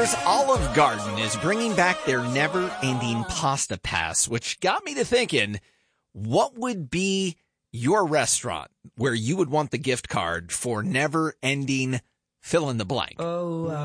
Listeners, Olive Garden is bringing back their never-ending pasta pass, which got me to thinking, what would be your restaurant where you would want the gift card for never-ending fill in the blank?